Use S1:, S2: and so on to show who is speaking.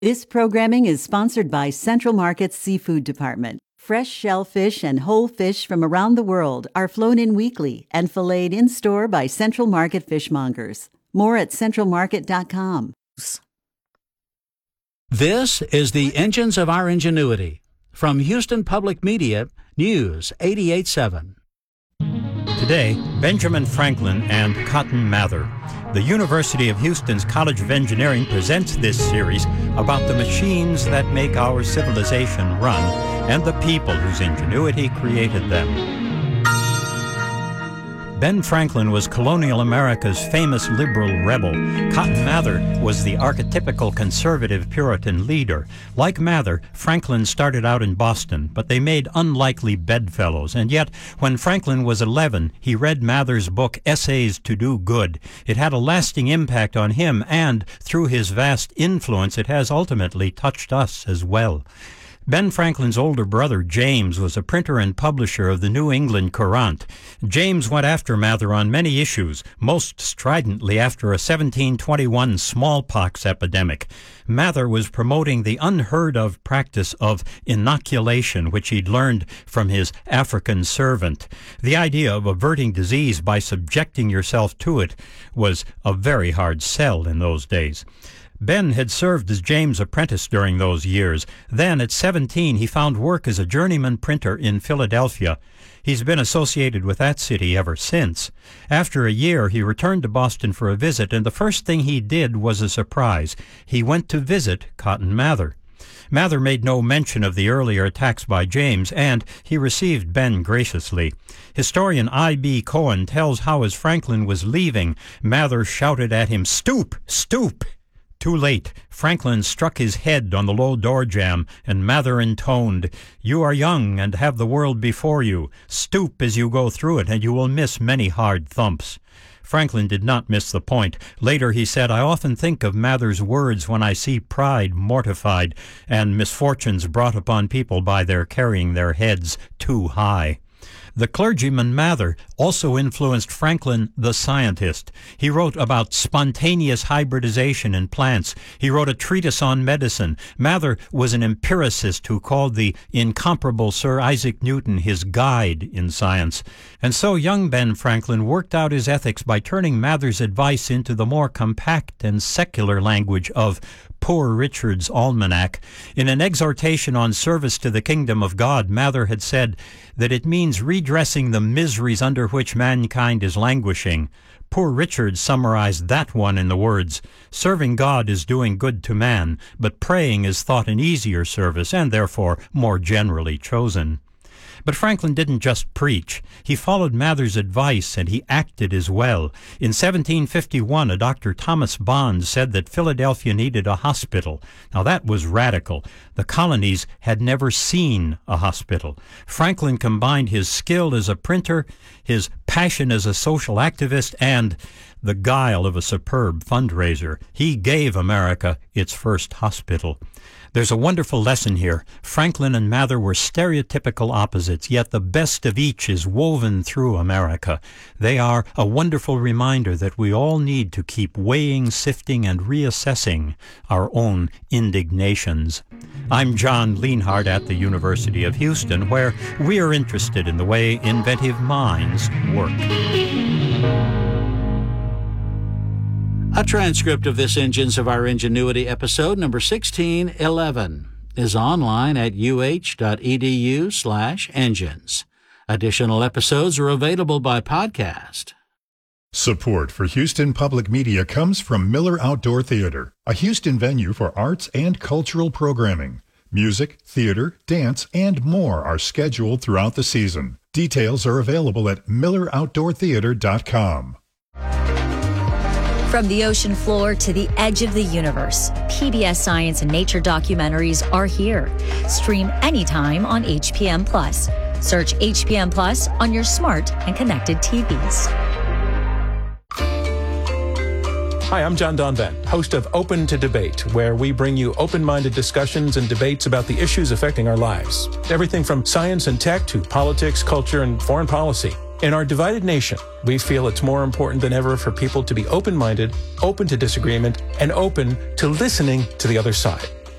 S1: This programming is sponsored by Central Market's Seafood Department. Fresh shellfish and whole fish from around the world are flown in weekly and filleted in-store by Central Market fishmongers. More at centralmarket.com.
S2: This is the Engines of Our Ingenuity from Houston Public Media, News 88.7.
S3: Today, Benjamin Franklin and Cotton Mather. The University of Houston's College of Engineering presents this series about the machines that make our civilization run and the people whose ingenuity created them. Ben Franklin was colonial America's famous liberal rebel. Cotton Mather was the archetypical conservative Puritan leader. Like Mather, Franklin started out in Boston, but they made unlikely bedfellows. And yet, when Franklin was 11, he read Mather's book, Essays to Do Good. It had a lasting impact on him, and through his vast influence, it has ultimately touched us as well. Ben Franklin's older brother, James, was a printer and publisher of the New England Courant. James went after Mather on many issues, most stridently after a 1721 smallpox epidemic. Mather was promoting the unheard-of practice of inoculation, which he'd learned from his African servant. The idea of averting disease by subjecting yourself to it was a very hard sell in those days. Ben had served as James' apprentice during those years. Then, at 17, he found work as a journeyman printer in Philadelphia. He's been associated with that city ever since. After a year, he returned to Boston for a visit, and the first thing he did was a surprise. He went to visit Cotton Mather. Mather made no mention of the earlier attacks by James, and he received Ben graciously. Historian I.B. Cohen tells how as Franklin was leaving, Mather shouted at him, "Stoop! Stoop!" Too late, Franklin struck his head on the low door jamb, and Mather intoned, "You are young and have the world before you. Stoop as you go through it, and you will miss many hard thumps." Franklin did not miss the point. Later he said, "I often think of Mather's words when I see pride mortified and misfortunes brought upon people by their carrying their heads too high." The clergyman Mather also influenced Franklin the scientist. He wrote about spontaneous hybridization in plants. He wrote a treatise on medicine. Mather was an empiricist who called the incomparable Sir Isaac Newton his guide in science. And so young Ben Franklin worked out his ethics by turning Mather's advice into the more compact and secular language of Poor Richard's Almanac. In an exhortation on service to the kingdom of God, Mather had said that it means redressing the miseries under which mankind is languishing. Poor Richard summarized that one in the words, "Serving God is doing good to man, but praying is thought an easier service and therefore more generally chosen." But Franklin didn't just preach. He followed Mather's advice, and he acted as well. In 1751, a Dr. Thomas Bond said that Philadelphia needed a hospital. Now that was radical. The colonies had never seen a hospital. Franklin combined his skill as a printer, his passion as a social activist, and the guile of a superb fundraiser. He gave America its first hospital. There's a wonderful lesson here. Franklin and Mather were stereotypical opposites, yet the best of each is woven through America. They are a wonderful reminder that we all need to keep weighing, sifting, and reassessing our own indignations. I'm John Lienhardt at the University of Houston, where we are interested in the way inventive minds work.
S2: A transcript of this Engines of Our Ingenuity episode number 1611 is online at uh.edu/engines. Additional episodes are available by podcast.
S4: Support for Houston Public Media comes from Miller Outdoor Theater, a Houston venue for arts and cultural programming. Music, theater, dance, and more are scheduled throughout the season. Details are available at milleroutdoortheater.com.
S5: From the ocean floor to the edge of the universe, PBS Science and Nature documentaries are here. Stream anytime on HPM Plus. Search HPM Plus on your smart and connected TVs.
S6: Hi, I'm John Donvan, host of Open to Debate, where we bring you open-minded discussions and debates about the issues affecting our lives. Everything from science and tech to politics, culture, and foreign policy. In our divided nation, we feel it's more important than ever for people to be open-minded, open to disagreement, and open to listening to the other side.